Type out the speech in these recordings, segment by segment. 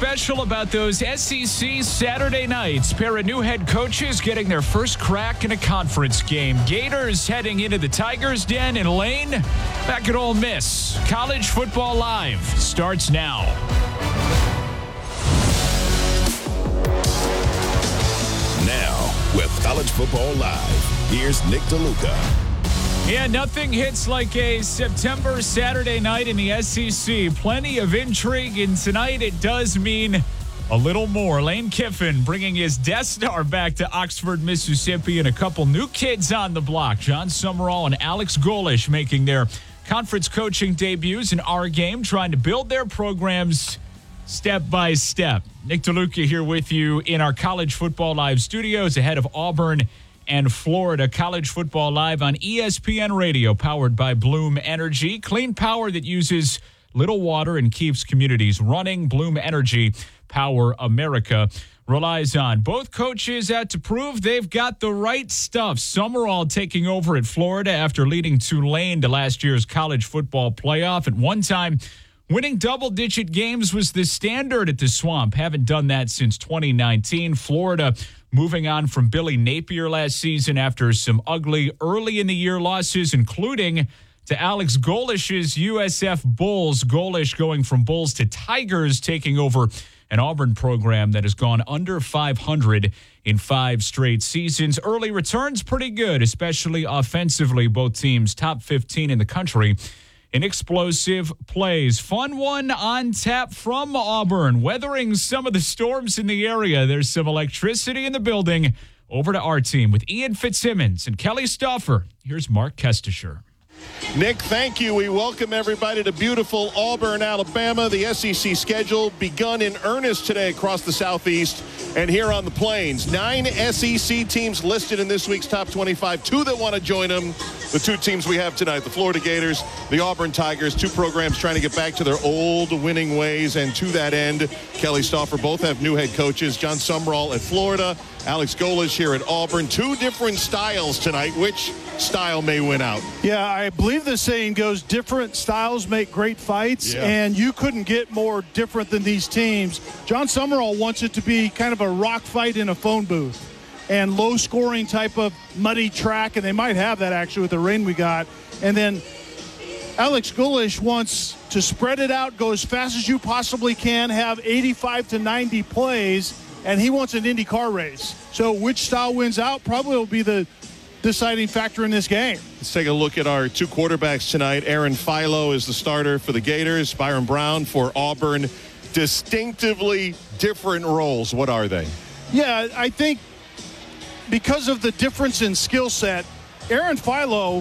special about those SEC Saturday nights? Pair of new head coaches getting their first crack in a conference game. Gators heading into the Tigers' den, and Lane back at Ole Miss. College Football Live starts now. Now, with College Football Live, here's Nick DeLuca. Yeah, nothing hits like a September Saturday night in the SEC. Plenty of intrigue, and tonight it does mean a little more. Lane Kiffin bringing his Death Star back to Oxford, Mississippi, and a couple new kids on the block. John Summerall and Alex Golesh making their conference coaching debuts in our game, trying to build their programs step by step. Nick DeLuca here with you in our College Football Live studios ahead of Auburn and Florida. College Football Live on ESPN Radio, powered by Bloom Energy. Clean power that uses little water and keeps communities running. Bloom Energy, power America relies on. Both coaches had to prove they've got the right stuff. Summerall taking over at Florida after leading Tulane to last year's college football playoff. At one time, winning double-digit games was the standard at the Swamp. Haven't done that since 2019. Florida moving on from Billy Napier last season after some ugly early-in-the-year losses, including to Alex Golesh's USF Bulls. Golesh going from Bulls to Tigers, taking over an Auburn program that has gone under 500 in 5 straight seasons. Early returns pretty good, especially offensively. Both teams top 15 in the country in explosive plays. Fun one on tap from Auburn. Weathering some of the storms in the area. There's some electricity in the building. Over to our team with Ian Fitzsimmons and Kelly Stauffer. Here's Mark Kestisher. Nick, thank you. We welcome everybody to beautiful Auburn, Alabama. The SEC schedule begun in earnest today across the Southeast and here on the Plains. 9 SEC teams listed in this week's top 25. 2 that want to join them. The 2 teams we have tonight, the Florida Gators, the Auburn Tigers. 2 programs trying to get back to their old winning ways. And to that end, Kelly Stauffer, both have new head coaches. John Summerall at Florida, Alex Golesh here at Auburn. 2 different styles tonight. Which style may win out? Yeah, I believe the saying goes, different styles make great fights, and you couldn't get more different than these teams. John Summerall wants it to be kind of a rock fight in a phone booth and low-scoring type of muddy track, and they might have that actually with the rain we got. And then Alex Golesh wants to spread it out, go as fast as you possibly can, have 85 to 90 plays, and he wants an IndyCar race. So which style wins out probably will be the deciding factor in this game. Let's take a look at our 2 quarterbacks tonight. Aaron Philo is the starter for the Gators. Byron Brown for Auburn. Distinctively different roles. What are they? Yeah, I think because of the difference in skill set, Aaron Philo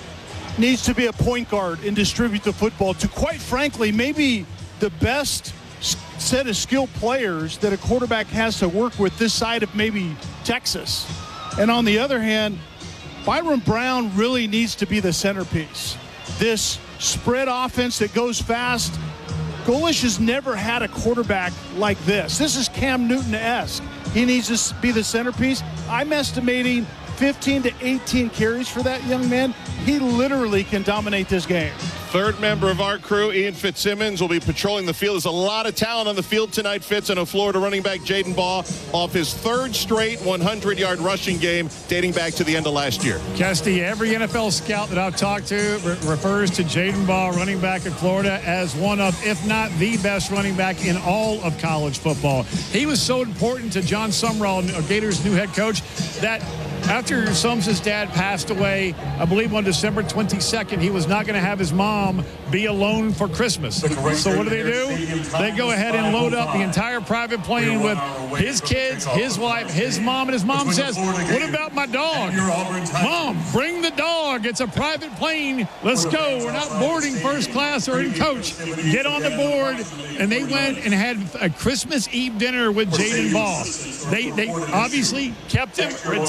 needs to be a point guard and distribute the football to, quite frankly, maybe the best set of skilled players that a quarterback has to work with this side of maybe Texas. And on the other hand, Byron Brown really needs to be the centerpiece. This spread offense that goes fast. Golesh has never had a quarterback like this. This is Cam Newton-esque. He needs to be the centerpiece. I'm estimating 15 to 18 carries for that young man. He literally can dominate this game. Third member of our crew, Ian Fitzsimmons, will be patrolling the field. There's a lot of talent on the field tonight, Fitz, and a Florida running back, Jaden Baugh, off his 3rd straight 100-yard rushing game dating back to the end of last year. Kesty, every NFL scout that I've talked to refers to Jaden Baugh, running back in Florida, as one of, if not the best running back in all of college football. He was so important to John Summerall, Gators' new head coach, that after Summs' dad passed away, I believe on December 22nd, he was not going to have his mom be alone for Christmas. So what do? They go ahead and load up the entire private plane with his kids, his wife, his mom, and his mom says, "What about my dog? Mom, bring the dog. It's a private plane. Let's go. We're not boarding first class or in coach. Get on the board." And they went and had a Christmas Eve dinner with Jaden Baugh. They obviously kept him, retained him,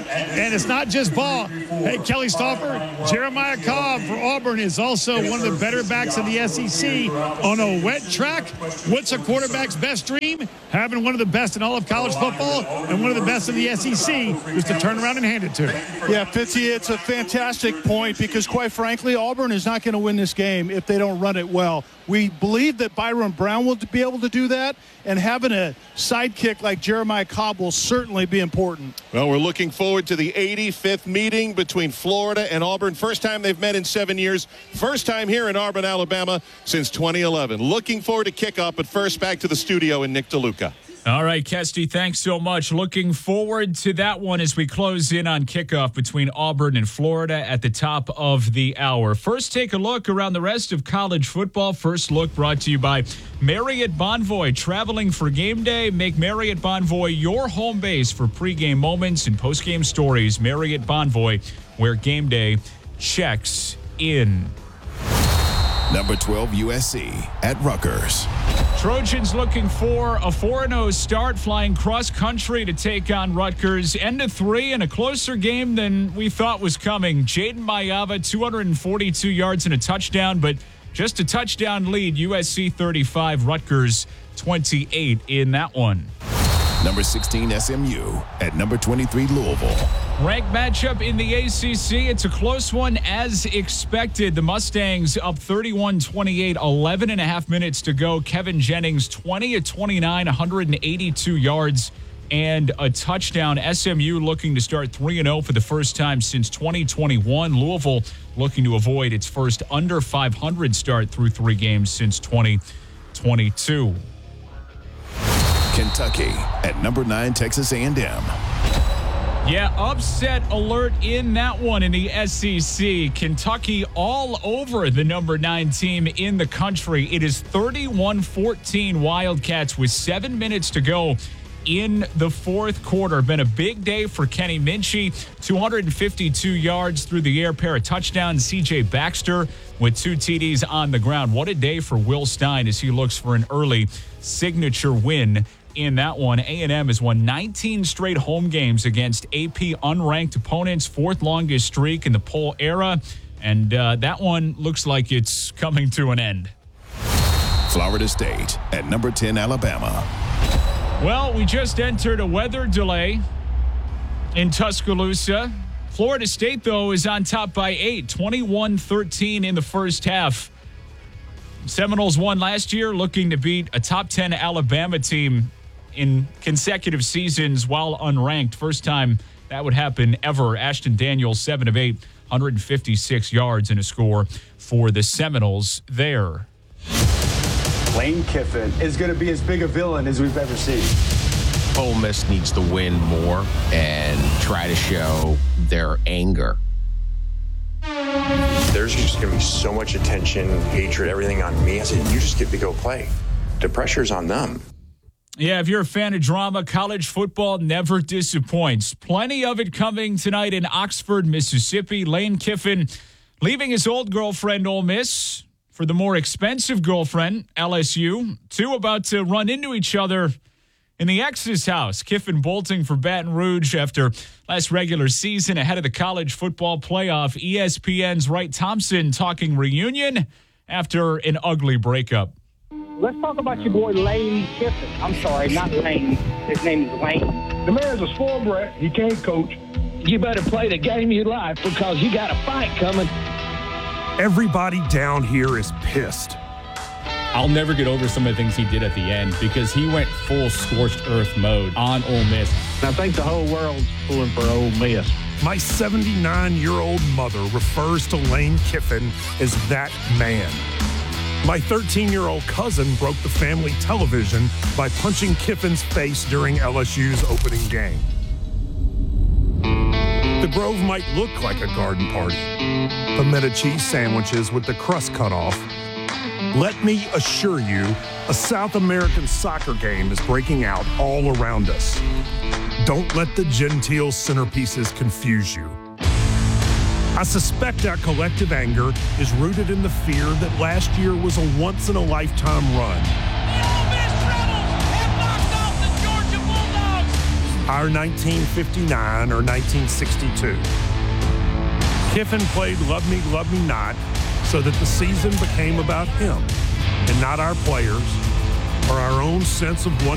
And it's not just ball. Hey, Kelly Stauffer, Jeremiah Cobb for Auburn is also one of the better backs in the SEC on a wet track. What's a quarterback's best dream? Having one of the best in all of college football and one of the best in the SEC, just to turn around and hand it to him. Yeah, Fitzy, it's a fantastic point because, quite frankly, Auburn is not going to win this game if they don't run it well. We believe that Byron Brown will be able to do that, and having a sidekick like Jeremiah Cobb will certainly be important. Well, we're looking forward to the 85th meeting between Florida and Auburn. First time they've met in 7 years. First time here in Auburn, Alabama since 2011. Looking forward to kickoff, but first back to the studio and Nick DeLuca. All right, Kesty, thanks so much. Looking forward to that one as we close in on kickoff between Auburn and Florida at the top of the hour. First, take a look around the rest of college football. First look brought to you by Marriott Bonvoy. Traveling for game day? Make Marriott Bonvoy your home base for pregame moments and postgame stories. Marriott Bonvoy, where game day checks in. Number 12 USC at Rutgers. Trojans looking for a 4-0 start, flying cross-country to take on Rutgers. End of 3 and a closer game than we thought was coming. Jaden Mayava, 242 yards and a touchdown, but just a touchdown lead. USC 35, Rutgers 28 in that one. Number 16 SMU at number 23 Louisville. Ranked matchup in the ACC. It's a close one as expected. The Mustangs up 31-28, 11 and a half minutes to go. Kevin Jennings, 20 of 29, 182 yards and a touchdown. SMU looking to start 3-0 for the first time since 2021. Louisville looking to avoid its first under 500 start through 3 games since 2022. Kentucky at number 9 Texas A&M. Yeah, upset alert in that one in the SEC. Kentucky all over the number 9 team in the country. It is 31-14 Wildcats with 7 minutes to go in the fourth quarter. Been a big day for Kenny Minchie. 252 yards through the air, pair of touchdowns. C.J. Baxter with 2 TDs on the ground. What a day for Will Stein as he looks for an early signature win in that one. A&M has won 19 straight home games against AP unranked opponents, 4th longest streak in the poll era, and that one looks like it's coming to an end. Florida State at number 10 Alabama. Well, we just entered a weather delay in Tuscaloosa. Florida State, though, is on top by 8, 21-13 in the first half. Seminoles won last year, looking to beat a top 10 Alabama team in consecutive seasons while unranked. First time that would happen ever. Ashton Daniels, 7 of 8, 156 yards and a score for the Seminoles there. Lane Kiffin is going to be as big a villain as we've ever seen. Ole Miss needs to win more and try to show their anger. There's just going to be so much attention, hatred, everything on me. I said, you just get to go play. The pressure's on them. Yeah, if you're a fan of drama, college football never disappoints. Plenty of it coming tonight in Oxford, Mississippi. Lane Kiffin leaving his old girlfriend, Ole Miss, for the more expensive girlfriend, LSU. 2 about to run into each other in the ex's house. Kiffin bolting for Baton Rouge after last regular season ahead of the college football playoff. ESPN's Wright Thompson talking reunion after an ugly breakup. Let's talk about your boy Lane Kiffin. I'm sorry, not Lane. His name is Lane. The man's a spoiled brat. He can't coach. You better play the game you like because you got a fight coming. Everybody down here is pissed. I'll never get over some of the things he did at the end because he went full scorched earth mode on Ole Miss. I think the whole world's pulling for Ole Miss. My 79-year-old mother refers to Lane Kiffin as that man. My 13-year-old cousin broke the family television by punching Kiffin's face during LSU's opening game. The Grove might look like a garden party. Pimento cheese sandwiches with the crust cut off. Let me assure you, a South American soccer game is breaking out all around us. Don't let the genteel centerpieces confuse you. I suspect our collective anger is rooted in the fear that last year was a once-in-a-lifetime run. The Ole Miss Rebels have knocked off the Georgia Bulldogs. I our 1959 or 1962. Kiffin played Love Me Not so that the season became about him and not our players or our own sense of wonder.